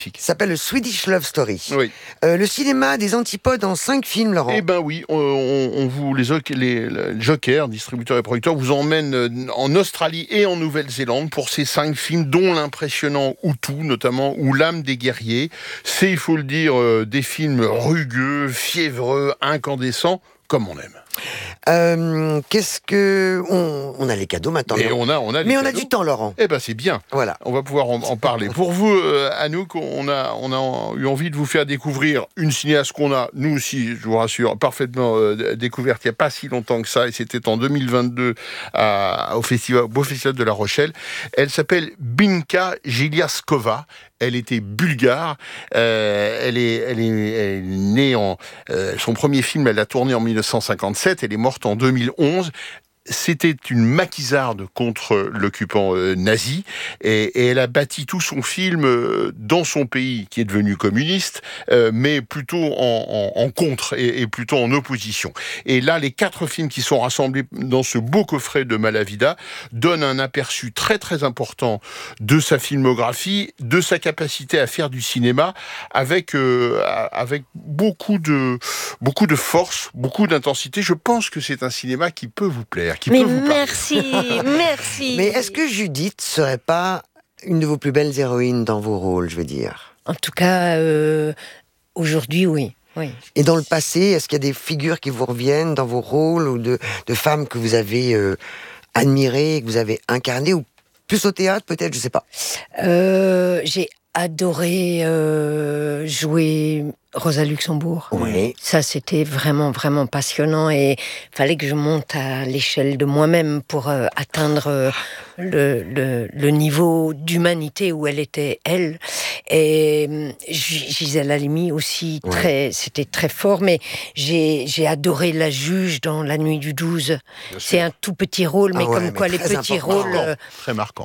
Ça s'appelle le Swedish Love Story. Oui. Le cinéma des antipodes en 5 films, Laurent. Eh ben oui, on vous les Joker, distributeurs et producteurs, vous emmènent en Australie et en Nouvelle-Zélande pour ces 5 films, dont l'impressionnant Hutu, notamment, ou L'âme des guerriers. C'est, il faut le dire, des films rugueux, fiévreux, incandescents, comme on aime. Qu'est-ce que... On a les cadeaux maintenant. Et on a Mais on a du temps, Laurent. Eh ben c'est bien. Voilà. On va pouvoir en parler. Pour vous, Anouk, on a eu envie de vous faire découvrir une cinéaste qu'on a, nous aussi, je vous rassure, parfaitement découverte il n'y a pas si longtemps que ça, et c'était en 2022 au Beau Festival de La Rochelle. Elle s'appelle Binka Giliaskova. Elle était bulgare. Elle est née son premier film, elle l'a tourné en 1957. Elle est morte en 2011. C'était une maquisarde contre l'occupant nazi, et elle a bâti tout son film dans son pays qui est devenu communiste, mais plutôt en contre et plutôt en opposition. Et là, les 4 films qui sont rassemblés dans ce beau coffret de Malavida donnent un aperçu très très important de sa filmographie, de sa capacité à faire du cinéma avec beaucoup de force, beaucoup d'intensité. Je pense que c'est un cinéma qui peut vous plaire. Mais merci. Mais est-ce que Judith serait pas une de vos plus belles héroïnes dans vos rôles, je veux dire ? En tout cas, aujourd'hui, oui. Et dans le passé, est-ce qu'il y a des figures qui vous reviennent dans vos rôles, ou de femmes que vous avez admirées, que vous avez incarnées, ou plus au théâtre peut-être, je sais pas. J'ai adoré jouer Rosa Luxembourg. Oui. Ça, c'était vraiment, vraiment passionnant, et fallait que je monte à l'échelle de moi-même pour atteindre le niveau d'humanité où elle était, elle. Et Gisèle Halimi aussi, c'était très fort, mais j'ai adoré la juge dans La Nuit du 12. C'est un tout petit rôle, mais comme quoi les petits rôles... Très marquant.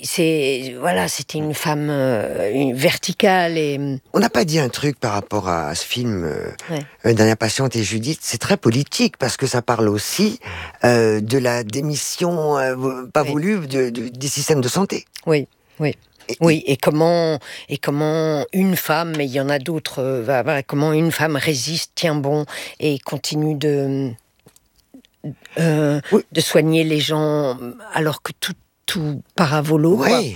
C'était une femme verticale. Et... On n'a pas dit un truc par rapport à ce film, Dernière patiente et Judith. C'est très politique, parce que ça parle aussi de la démission pas voulue des systèmes de santé. Oui. Et comment une femme, mais il y en a d'autres, comment une femme résiste, tient bon et continue de soigner les gens alors que tout part à volo. Oui.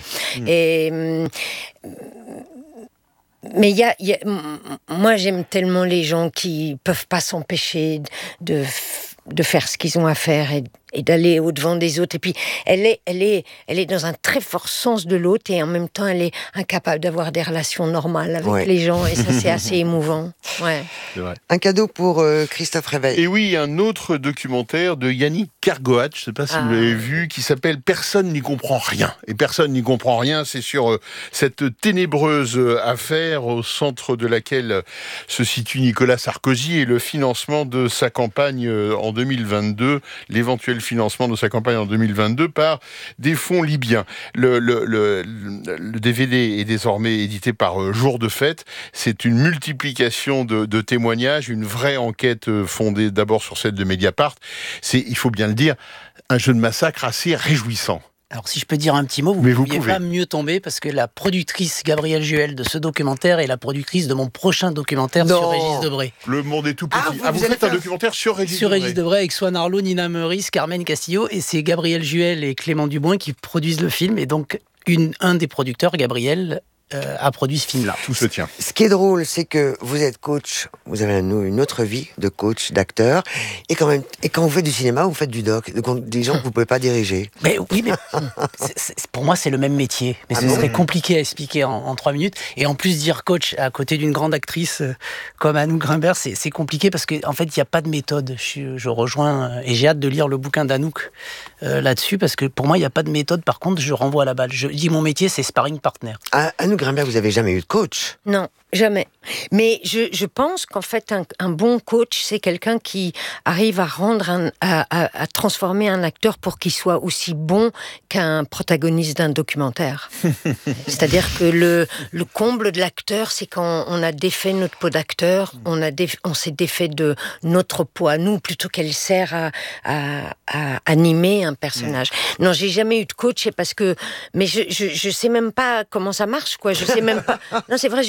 Mais moi j'aime tellement les gens qui peuvent pas s'empêcher de faire ce qu'ils ont à faire et d'aller au-devant des autres. Et puis, elle est dans un très fort sens de l'autre, et en même temps, elle est incapable d'avoir des relations normales avec les gens, et ça, c'est assez émouvant. Ouais. C'est vrai. Un cadeau pour Christophe Réveil. Et oui, un autre documentaire de Yannick Kergoat, je ne sais pas si vous l'avez vu, qui s'appelle « Personne n'y comprend rien ». Et personne n'y comprend rien, c'est sur cette ténébreuse affaire au centre de laquelle se situe Nicolas Sarkozy, et le financement de sa campagne en 2022, l'éventuel financement de sa campagne en 2022 par des fonds libyens. Le DVD est désormais édité par Jour de Fête. C'est une multiplication de témoignages, une vraie enquête fondée d'abord sur celle de Mediapart. C'est, il faut bien le dire, un jeu de massacre assez réjouissant. Alors, si je peux dire un petit mot, vous ne pouviez pas mieux tomber, parce que la productrice Gabrielle Juel de ce documentaire est la productrice de mon prochain documentaire sur Régis Debray. Le monde est tout petit. Vous faites un documentaire sur Régis Debray. Sur Régis Debray, avec Swan Arlo, Nina Meurice, Carmen Castillo, et c'est Gabrielle Juel et Clément Dubois qui produisent le film, et donc un des producteurs, Gabriel, a produit ce film-là. Tout se tient. Ce qui est drôle, c'est que vous êtes coach, vous avez une autre vie de coach, d'acteur, et quand vous faites du cinéma, vous faites du doc, des gens que vous ne pouvez pas diriger. Mais oui, mais pour moi, c'est le même métier. Mais ce serait compliqué à expliquer en 3 minutes. Et en plus, dire coach à côté d'une grande actrice comme Anouk Grimbert, c'est compliqué, parce qu'en fait, il n'y a pas de méthode. Je rejoins, et j'ai hâte de lire le bouquin d'Anouk là-dessus, parce que pour moi, il n'y a pas de méthode. Par contre, je renvoie la balle. Je dis, mon métier, c'est sparring partner. Anouk Grimbert, vous avez jamais eu de coach ? Non, jamais. Mais je pense qu'en fait, un bon coach, c'est quelqu'un qui arrive à à transformer un acteur pour qu'il soit aussi bon qu'un protagoniste d'un documentaire. C'est-à-dire que le comble de l'acteur, c'est quand on a défait notre peau d'acteur, on s'est défait de notre peau à nous, plutôt qu'elle sert à animer un personnage. Non, j'ai jamais eu de coach, mais je sais même pas comment ça marche, quoi. Je sais même pas. Non, c'est vrai.